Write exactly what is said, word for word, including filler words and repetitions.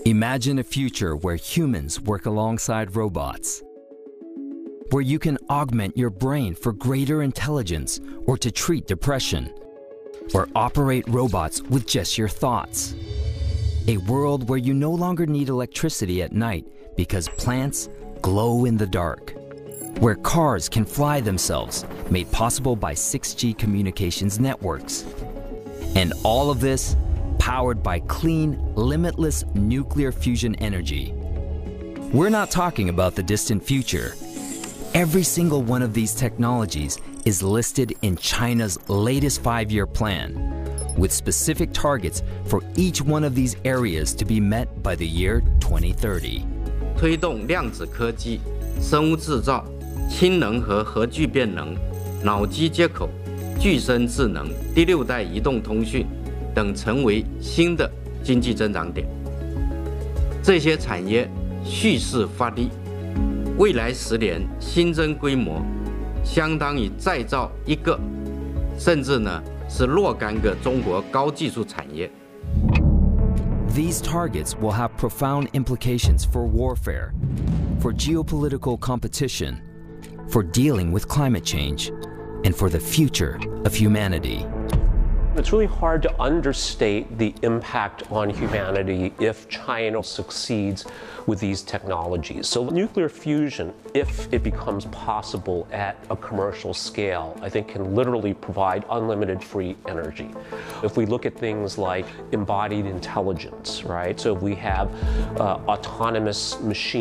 Imagine a future where humans work alongside robots, where you can augment your brain for greater intelligence or to treat depression, or operate robots with just your thoughts. A world where you no longer need electricity at night because plants glow in the dark, where cars can fly themselves, made possible by six G communications networks. And all of this powered by clean, limitless nuclear fusion energy. We're not talking about the distant future. Every single one of these technologies is listed in China's latest five-year plan, with specific targets for each one of these areas to be met by the year twenty thirty. 推动量子科技、生物制造、氢能和核聚变能、脑机接口、具身智能、第六代移动通讯等成为新的经济增长点。这些产业蓄势发力，未来十年新增规模相当于再造一个，甚至呢是若干个中国高技术产业。 These targets will have profound implications for warfare, for geopolitical competition, for dealing with climate change, and for the future of humanity. It's really hard to understate the impact on humanity if China succeeds with these technologies. So nuclear fusion, if it becomes possible at a commercial scale, I think can literally provide unlimited free energy. If we look at things like embodied intelligence, right? So if we have uh, autonomous machines